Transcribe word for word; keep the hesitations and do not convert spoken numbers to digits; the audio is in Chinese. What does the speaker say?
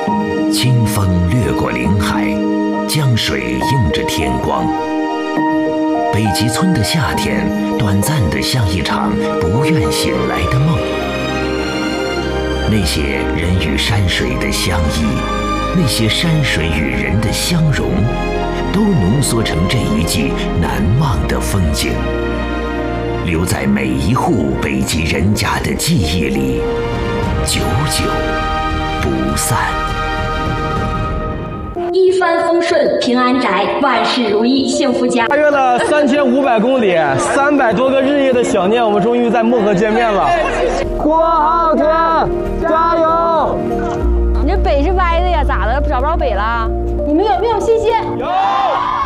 清风掠过林海，江水映着天光。北极村的夏天，短暂的像一场不愿醒来的梦。那些人与山水的相依，那些山水与人的相融，都浓缩成这一季难忘的风景，留在每一户北极人家的记忆里，久久不散。 一帆风顺，平安宅，万事如意，幸福家。 跨越了三千五百公里，三百多个日夜的想念，我们终于在漠河见面了。郭浩天，加油！ 你这北是歪的呀，咋的？找不着北了？你们有没有信心？ 有。